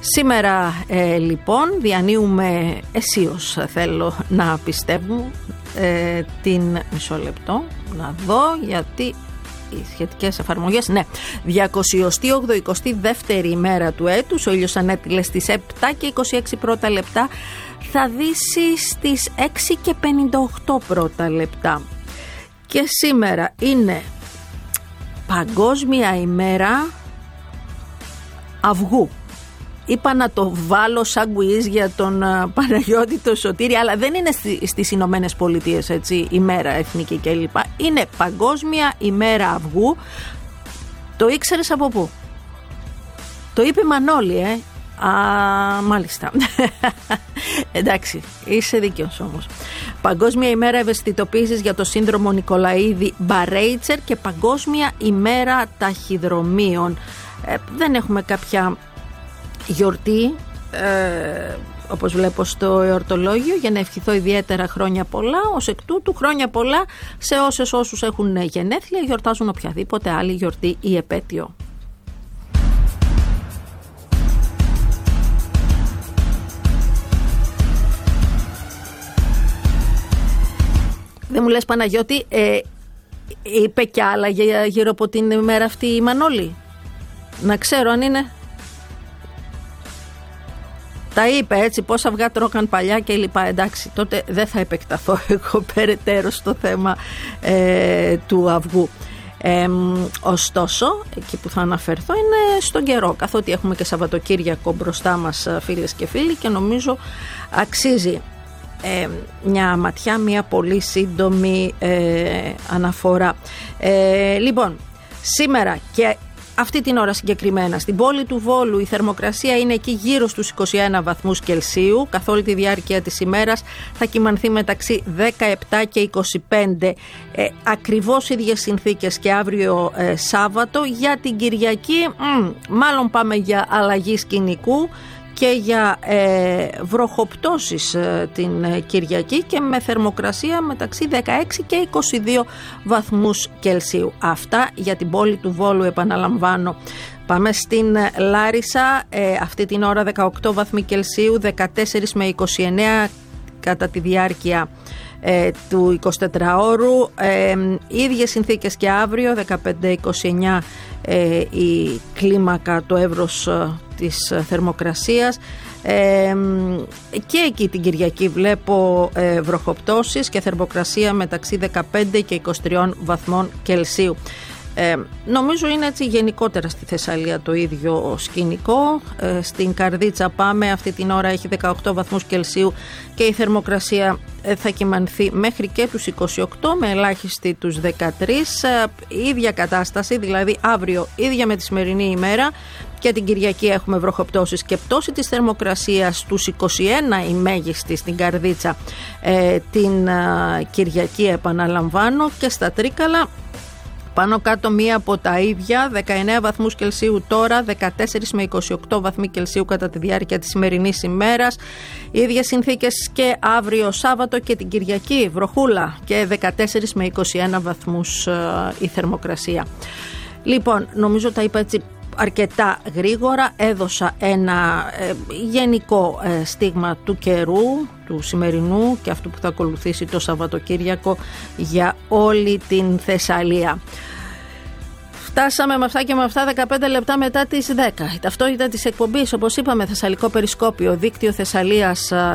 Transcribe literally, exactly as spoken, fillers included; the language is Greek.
Σήμερα ε, λοιπόν διανύουμε αισίως, θέλω να πιστεύω, ε, την μισό λεπτό να δω γιατί οι σχετικές εφαρμογές, ναι, διακοσιοστή ογδοηκοστή δεύτερη ημέρα του έτους, ο ήλιος ανέτειλε στις επτά και είκοσι έξι πρώτα λεπτά, θα δύσει στις έξι και πενήντα οκτώ πρώτα λεπτά. Και σήμερα είναι Παγκόσμια ημέρα αυγού. Είπα να το βάλω σαν quiz για τον uh, Παναγιώτη το Σωτήρη, αλλά δεν είναι στι, στις Ηνωμένες Πολιτείες, έτσι, ημέρα εθνική κλπ. Είναι Παγκόσμια ημέρα αυγού. Το ήξερες από πού? Το είπε η Μανώλη, ε. Α, μάλιστα. Εντάξει, είσαι δίκαιος όμως. Παγκόσμια ημέρα ευαισθητοποίησης για το σύνδρομο Νικολαίδη Μπαρέιτσερ και Παγκόσμια ημέρα ταχυδρομείων. Ε, δεν έχουμε κάποια γιορτή, ε, όπως βλέπω στο εορτολόγιο, για να ευχηθώ ιδιαίτερα χρόνια πολλά. Ως εκ τούτου, χρόνια πολλά σε όσες όσους έχουν γενέθλια, γιορτάζουν οποιαδήποτε άλλη γιορτή ή επέτειο. Δεν μου λες, Παναγιώτη, ε, είπε κι άλλα γύρω από την ημέρα αυτή η Μανώλη? Να ξέρω αν είναι... Τα είπε έτσι, πόσα αυγά τρώγαν παλιά και λοιπά. Εντάξει, τότε δεν θα επεκταθώ εγώ περαιτέρω στο θέμα ε, του αυγού. Ε, ωστόσο, εκεί που θα αναφερθώ είναι στον καιρό, καθότι έχουμε και Σαββατοκύριακο μπροστά μας, φίλες και φίλοι, και νομίζω αξίζει ε, μια ματιά, μια πολύ σύντομη ε, αναφορά. Ε, λοιπόν, σήμερα και αυτή την ώρα συγκεκριμένα στην πόλη του Βόλου η θερμοκρασία είναι εκεί γύρω στους είκοσι ένα βαθμούς Κελσίου. Καθ' όλη τη διάρκεια της ημέρας θα κυμανθεί μεταξύ δεκαεπτά και είκοσι πέντε. Ε, ακριβώς ίδιες συνθήκες και αύριο ε, Σάββατο. Για την Κυριακή μ, μάλλον πάμε για αλλαγή σκηνικού και για ε, βροχοπτώσεις ε, την ε, Κυριακή, και με θερμοκρασία μεταξύ δεκαέξι και είκοσι δύο βαθμούς Κελσίου. Αυτά για την πόλη του Βόλου, επαναλαμβάνω. Πάμε στην Λάρισα, ε, αυτή την ώρα δεκαοκτώ βαθμοί Κελσίου, δεκατέσσερα με είκοσι εννέα κατά τη διάρκεια ε, του εικοσιτετράωρου. Ε, ίδιες συνθήκες και αύριο, δεκαπέντε είκοσι εννέα ε, η κλίμακα, το εύρος ε, της θερμοκρασίας. Ε, και εκεί την Κυριακή βλέπω ε, βροχοπτώσεις και θερμοκρασία μεταξύ δεκαπέντε και είκοσι τρία βαθμών Κελσίου. Ε, νομίζω είναι έτσι γενικότερα στη Θεσσαλία το ίδιο σκηνικό. Ε, στην Καρδίτσα πάμε, αυτή την ώρα έχει δεκαοκτώ βαθμούς Κελσίου και η θερμοκρασία ε, θα κυμανθεί μέχρι και τους είκοσι οκτώ, με ελάχιστη τους δεκατρείς. Ε, ίδια κατάσταση, δηλαδή αύριο ίδια με τη σημερινή ημέρα, και την Κυριακή έχουμε βροχοπτώσεις και πτώση της θερμοκρασίας στους είκοσι ένα η μέγιστη στην Καρδίτσα ε, την ε, Κυριακή, επαναλαμβάνω, και στα Τρίκαλα πάνω κάτω μία από τα ίδια, δεκαεννέα βαθμούς Κελσίου τώρα, δεκατέσσερα με είκοσι οκτώ βαθμοί Κελσίου κατά τη διάρκεια της σημερινής ημέρας. Ίδιες συνθήκες και αύριο Σάββατο και την Κυριακή, βροχούλα, και δεκατέσσερα με είκοσι ένα βαθμούς ε, η θερμοκρασία. Λοιπόν, νομίζω τα είπα έτσι αρκετά γρήγορα. Έδωσα ένα ε, γενικό ε, στίγμα του καιρού, του σημερινού και αυτού που θα ακολουθήσει το Σαββατοκύριακο για όλη την Θεσσαλία. Φτάσαμε με αυτά και με αυτά δεκαπέντε λεπτά μετά τις δέκα. Η ταυτότητα της εκπομπής, όπως είπαμε, Θεσσαλικό Περισκόπιο, δίκτυο Θεσσαλίας